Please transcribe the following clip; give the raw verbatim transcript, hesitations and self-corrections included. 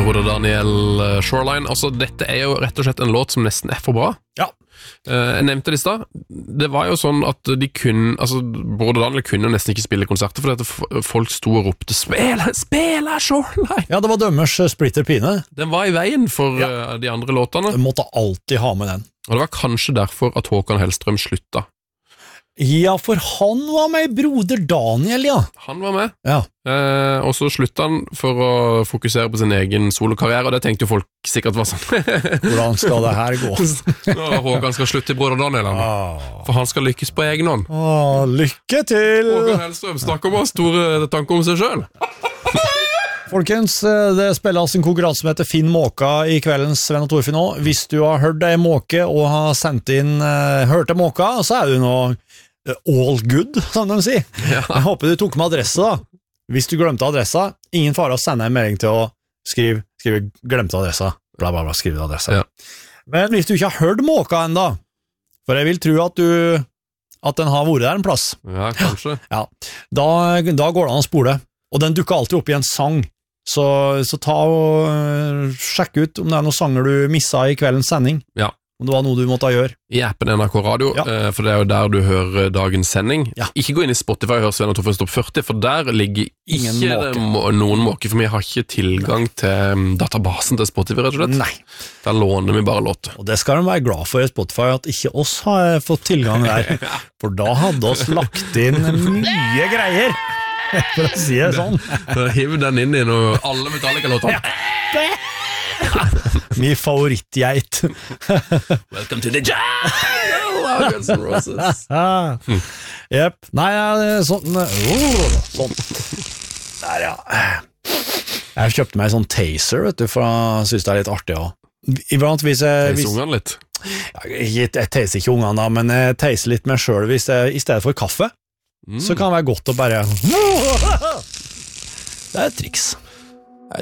Broder Daniel Shoreline. Altså, dette er jo rett og slett en låt som nesten er for bra. Ja. Jeg nevnte det i stad. Det var jo sånn at de kunne, altså Broder Daniel kunne nesten ikke spille konserter, for at folk sto og ropte Spil, spil Shoreline! Ja, det var dømmers splitter pine. Den var i veien for ja. de andre låtene. Du måtte alltid ha med den. Og det var kanskje derfor at Håkan Hellstrøm slutta. Ja, for han var med Broder Daniel, ja. Han var med. Ja. Eh, og så slutta han for å fokusere på sin egen solokarriere, og det tenkte jo folk sikkert var sånn. Hvordan skal det her gå? Nå, Håkan skal slutte i Broder Daniel, ah. for han skal lykkes på egen hånd. Ah, lykke til! Håkan Hellstrøm snakker om å ha store tanker om seg selv. Folkens, det spilles en konkurranse som heter Finn Måka i kveldens Sven og Torfinn også. Hvis du har hørt deg måke og har sendt inn uh, hørt deg måka, så er du nå all good, som de sier. Ja. Jeg håper du tok med adresse da. Hvis du glemte adressa, ingen fare å sende en melding til å skrive, skrive glemte adressa, bla bla bla, skrive adressa. Ja. Men hvis du ikke har hørt måka enda, for jeg vil tro at du at den har vært der en plass. Ja, kanskje. Ja. Da, da går det an å spole. Og den dukker alltid opp i en sang. Så, så ta og uh, sjekk ut om det er noen sanger du misset i kveldens sending. Ja. Om det var noe du måtte gjøre. I appen N R K Radio, ja. eh, for det er jo der du hører dagens sending. Ja. Ikke gå inn i Spotify og hør Sven og Torfinn Stopp førti, for der ligger ikke måke. Må, noen måke, for vi har ikke tilgang til um, databasen til Spotify, rett og slett. Nei. Der låner vi bare låter. Og det skal de være glad for i Spotify, at ikke oss har fått tilgang der. For da hadde oss lagt inn mye greier. For å si det sånn. Da hiver den inn i noe, alle Metallica-låter. Ja. Min favorittgeit. Welcome to the jungle, Guns N' Roses. Jep. Nei, sånn uh, Sånn. Der, ja. Jeg kjøpte meg en sånn taser, vet du, for jeg synes det er litt artig også. Iblant hvis jeg Taser ungene litt? Jeg, jeg taser ikke ungene da, men jeg taser litt meg selv hvis jeg, i stedet for kaffe. Mm. Så kan det være godt å bare Det er et triks.